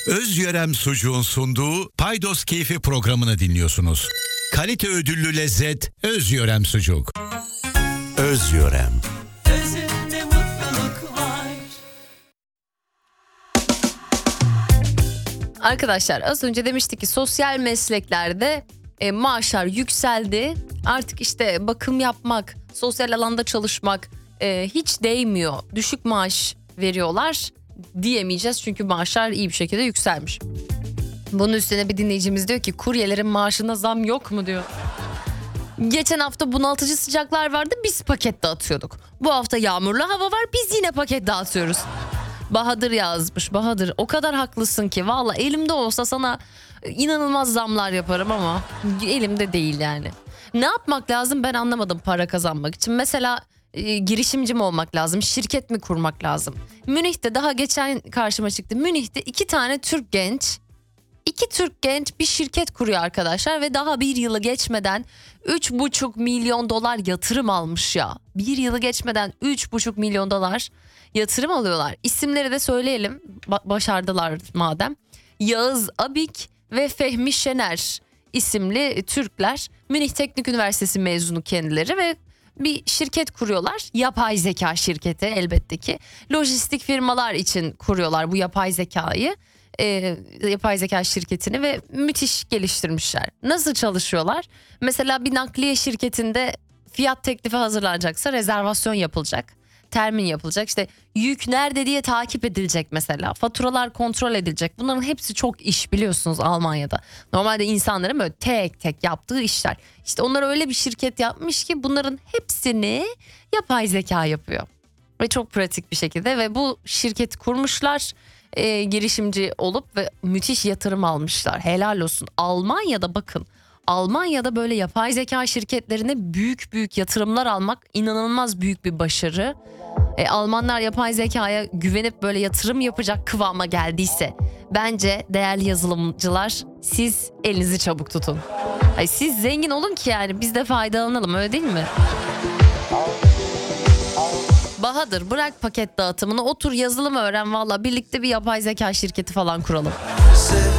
Özyörem Sucuğun sunduğu Paydos Keyfi programını dinliyorsunuz. Kalite ödüllü lezzet Özyörem Sucuk. Özyörem. Özünde mutluluk var. Arkadaşlar az önce demiştik ki sosyal mesleklerde maaşlar yükseldi. Artık işte bakım yapmak, sosyal alanda çalışmak hiç değmiyor. Düşük maaş veriyorlar diyemeyeceğiz çünkü maaşlar iyi bir şekilde yükselmiş. Bunun üstüne bir dinleyicimiz diyor ki kuryelerin maaşına zam yok mu diyor. Geçen hafta bunaltıcı sıcaklar vardı, biz paket dağıtıyorduk. Bu hafta yağmurlu hava var, biz yine paket dağıtıyoruz. Bahadır yazmış. Bahadır o kadar haklısın ki valla elimde olsa sana inanılmaz zamlar yaparım ama elimde değil yani. Ne yapmak lazım ben anlamadım para kazanmak için. Mesela girişimci mi olmak lazım, şirket mi kurmak lazım? Münih'te daha geçen karşıma çıktı. Münih'te iki Türk genç bir şirket kuruyor arkadaşlar ve daha bir yılı geçmeden 3,5 milyon dolar yatırım almış ya. Bir yılı geçmeden 3,5 milyon dolar yatırım alıyorlar. İsimleri de söyleyelim, başardılar madem. Yağız Abik ve Fehmi Şener isimli Türkler. Münih Teknik Üniversitesi mezunu kendileri ve bir şirket kuruyorlar. Yapay zeka şirketi elbette ki. Lojistik firmalar için kuruyorlar bu yapay zekayı. Yapay zeka şirketini ve müthiş geliştirmişler. Nasıl çalışıyorlar? Mesela bir nakliye şirketinde fiyat teklifi hazırlanacaksa rezervasyon yapılacak. Termin yapılacak. İşte yük nerede diye takip edilecek mesela. Faturalar kontrol edilecek. Bunların hepsi çok iş biliyorsunuz Almanya'da. Normalde insanların böyle tek tek yaptığı işler. İşte onlar öyle bir şirket yapmış ki bunların hepsini yapay zeka yapıyor. Ve çok pratik bir şekilde ve bu şirketi kurmuşlar. Girişimci olup ve müthiş yatırım almışlar. Helal olsun. Almanya'da bakın. Almanya'da böyle yapay zeka şirketlerine büyük büyük yatırımlar almak inanılmaz büyük bir başarı. Almanlar yapay zekaya güvenip böyle yatırım yapacak kıvama geldiyse bence değerli yazılımcılar siz elinizi çabuk tutun. Siz zengin olun ki yani biz de faydalanalım, öyle değil mi? Bahadır bırak paket dağıtımını, otur yazılım öğren, valla birlikte bir yapay zeka şirketi falan kuralım.